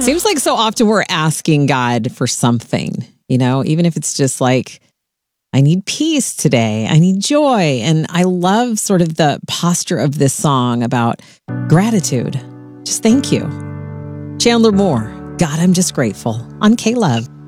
seems like so often we're asking God for something, even if it's just like, I need peace today. I need joy. And I love sort of the posture of this song about gratitude. Just thank you. Chandler Moore, God, I'm just grateful on K-Love.